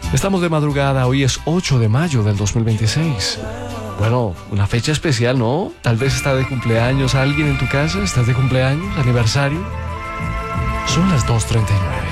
Estamos de madrugada, hoy es 8 de mayo del 2026. Bueno, una fecha especial, ¿no? Tal vez está de cumpleaños alguien en tu casa, estás de cumpleaños, aniversario. Son las 2:39.